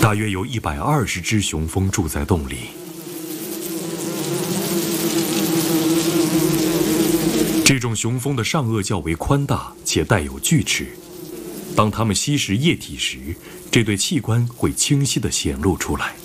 大约有120只雄蜂住在洞里。这种雄蜂的上颚较为宽大，且带有锯齿。当它们吸食液体时，这对器官会清晰地显露出来。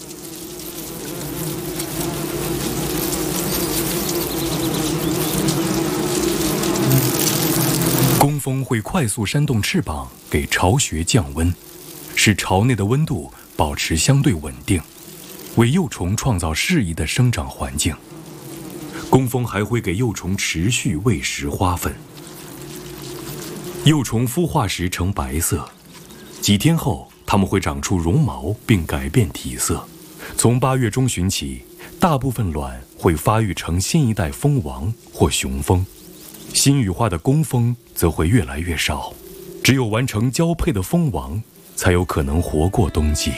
工蜂会快速扇动翅膀，给巢穴降温，使巢内的温度保持相对稳定，为幼虫创造适宜的生长环境。工蜂还会给幼虫持续喂食花粉。幼虫孵化时呈白色，几天后它们会长出绒毛并改变体色。从8月中旬起，大部分卵会发育成新一代蜂王或雄蜂，新羽化的工蜂则会越来越少。只有完成交配的蜂王才有可能活过冬季。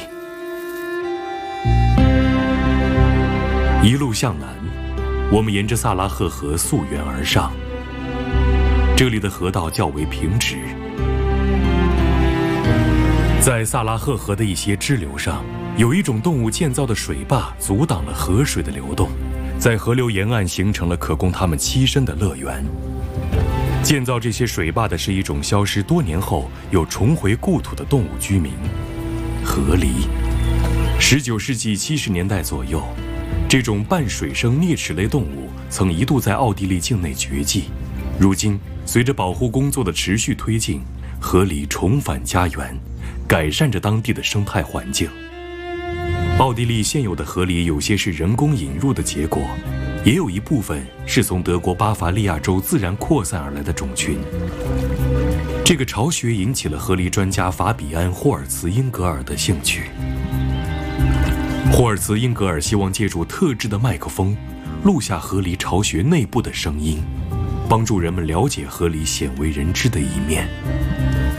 一路向南，我们沿着萨拉赫河溯源而上。这里的河道较为平直，在萨拉赫河的一些支流上，有一种动物建造的水坝阻挡了河水的流动，在河流沿岸形成了可供它们栖身的乐园。建造这些水坝的是一种消失多年后又重回故土的动物居民——河狸。19世纪70年代左右，这种半水生啮齿类动物曾一度在奥地利境内绝迹。如今，随着保护工作的持续推进，河狸重返家园，改善着当地的生态环境。奥地利现有的河狸有些是人工引入的结果，也有一部分是从德国巴伐利亚州自然扩散而来的种群。这个巢穴引起了河狸专家法比安·霍尔茨英格尔的兴趣。霍尔茨英格尔希望借助特制的麦克风，录下河狸巢穴内部的声音，帮助人们了解河狸鲜为人知的一面。